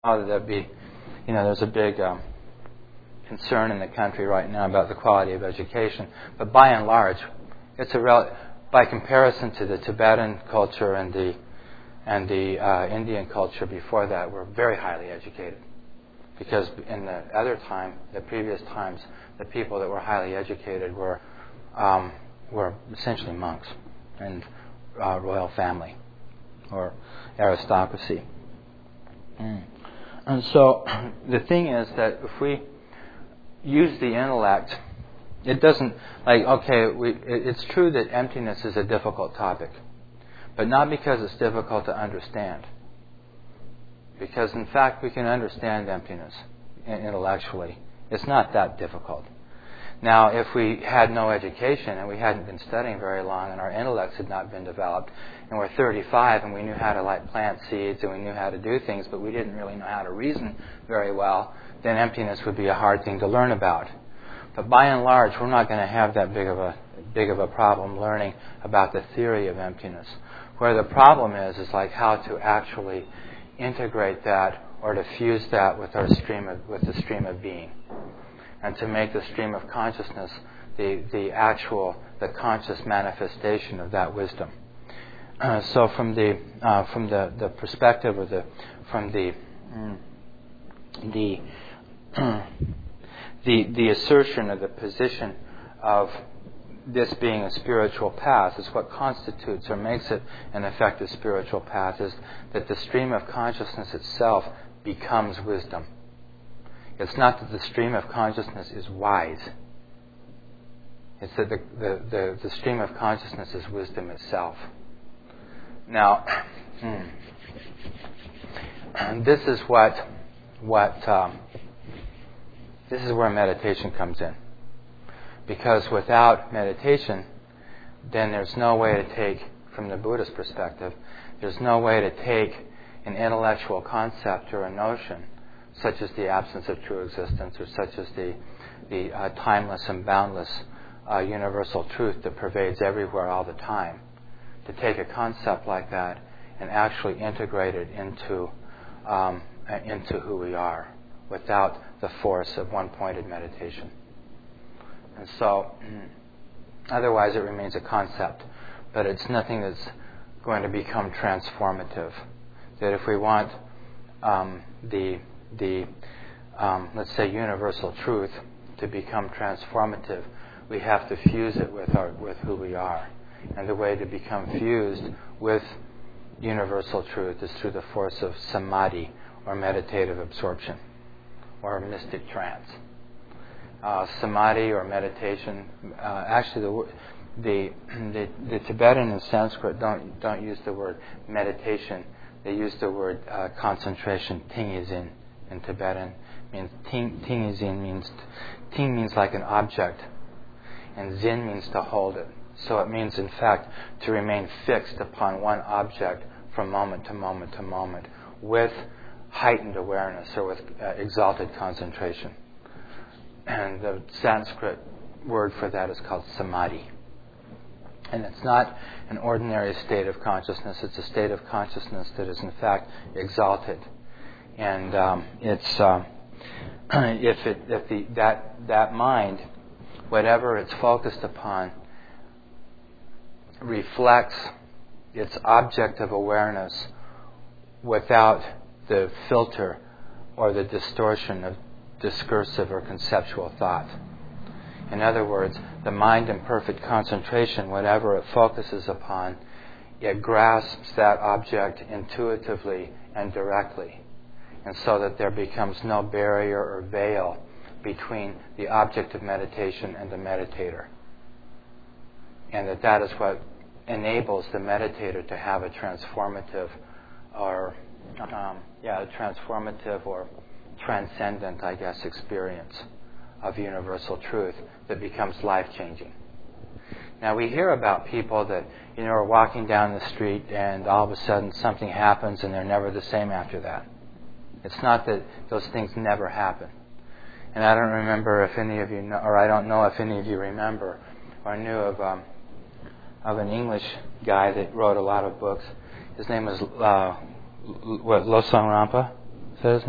There'd be, there's a big concern in the country right now about the quality of education, but by and large, it's by comparison to the Tibetan culture and the Indian culture before that, we're very highly educated. Because in the previous times, the people that were highly educated were essentially monks and royal family or aristocracy. And so the thing is that if we use the intellect, it doesn't, it's true that emptiness is a difficult topic, but not because it's difficult to understand. Because in fact we can understand emptiness intellectually. It's not that difficult. Now, if we had no education and we hadn't been studying very long and our intellects had not been developed and we're 35 and we knew how to plant seeds and we knew how to do things but we didn't really know how to reason very well, then emptiness would be a hard thing to learn about. But by and large, we're not going to have that big of a problem learning about the theory of emptiness. Where the problem is how to actually integrate that or to fuse that with the stream of being, and to make the stream of consciousness the conscious manifestation of that wisdom. So from the perspective or from the assertion or the position of this being a spiritual path, is what constitutes or makes it an effective spiritual path, is that the stream of consciousness itself becomes wisdom. It's not that the stream of consciousness is wise. It's that the stream of consciousness is wisdom itself. Now, and this is this is where meditation comes in. Because without meditation, then there's no way to take, from the Buddhist perspective, there's no way to take an intellectual concept or a notion, such as the absence of true existence, or such as the timeless and boundless universal truth that pervades everywhere all the time, to take a concept like that and actually integrate it into who we are, without the force of one-pointed meditation. And so, otherwise it remains a concept, but it's nothing that's going to become transformative. That if we want let's say universal truth to become transformative, we have to fuse it with who we are. And the way to become fused with universal truth is through the force of samadhi, or meditative absorption, or mystic trance. Samadhi or meditation. Actually, the Tibetan and Sanskrit don't use the word meditation. They use the word concentration. Tingizin in Tibetan means ting means like an object, and zin means to hold it. So it means, in fact, to remain fixed upon one object from moment to moment to moment, with heightened awareness or with exalted concentration. And the Sanskrit word for that is called samadhi. And it's not an ordinary state of consciousness. It's a state of consciousness that is in fact exalted. And that mind, whatever it's focused upon, reflects its object of awareness without the filter or the distortion of discursive or conceptual thought. In other words, the mind in perfect concentration, whatever it focuses upon, it grasps that object intuitively and directly, and so that there becomes no barrier or veil between the object of meditation and the meditator. And that is what enables the meditator to have a transformative or transcendent, experience of universal truth that becomes life-changing. Now, we hear about people that, are walking down the street and all of a sudden something happens and they're never the same after that. It's not that those things never happen. And I don't remember if any of you know, or I don't know if any of you remember or knew of an English guy that wrote a lot of books. His name was Losang Rampa. Is that his name?